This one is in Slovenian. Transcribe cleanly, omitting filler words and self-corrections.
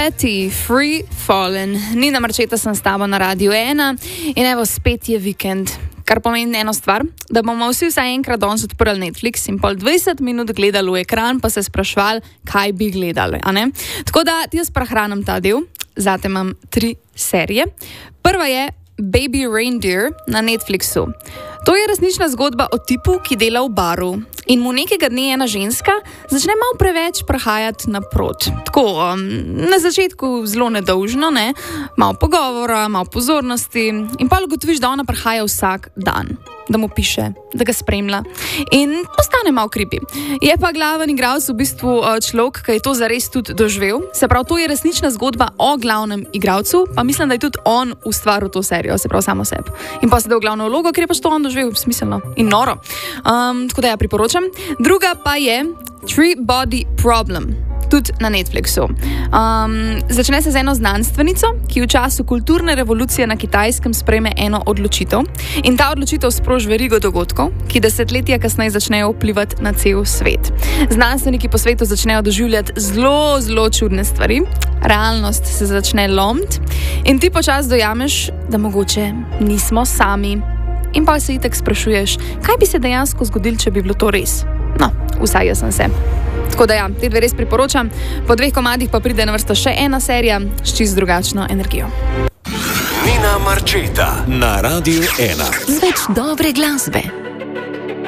Petty, Free Fallen. Nina Marčeta sem s tabo na Radiu 1 in evo, spet je vikend. Kar pomeni eno stvar, da bomo vsi vsaj enkrat danes odprli Netflix in pol 20 minut gledali v ekran, pa se sprašvali, kaj bi gledali, a ne? Tako da ti jaz prehranim ta del, zate imam 3 serije. Prva je Baby Reindeer na Netflixu. To je resnična zgodba o tipu, ki dela v baru in mu nekega dne ena ženska začne malo preveč prehajati naprot. Tako, na začetku zelo nedolžno, ne? Malo pogovora, malo pozornosti in pa ugotoviš, da ona prehaja vsak dan, da mu piše, da ga spremlja in postane malo creepy. Je pa glaven igralec v bistvu človek, ki je to zares tudi doživel. Se pravi, to je resnična zgodba o glavnem igralcu, pa mislim, da je tudi on ustvaril to serijo, se pravi samo sebi. In pa se dal glavno vlogo, ker je pač to on doživel, smiselno in noro. Tako da ja priporočam. Druga pa je Three Body Problem, tudi na Netflixu. Začne se z eno znanstvenico, ki v času kulturne revolucije na Kitajskem sprejme eno odločitev in ta odločitev sproži verigo dogodkov, ki desetletja kasneje začnejo vplivati na cel svet. Znanstveniki po svetu začnejo doživljati zelo čudne stvari, realnost se začne lomiti in ti počasi dojameš, da mogoče nismo sami. In pa se itek sprašuješ, kaj bi se dejansko zgodilo, če bi bilo to res. No, vsaj jaz sem se. Tako da ja, te 2 res priporočam. Po 2 komadih pa pride na vrsto še ena serija s čisto drugačno energijo. Nina Marčeta na Radiu 1. Več dobre glasbe.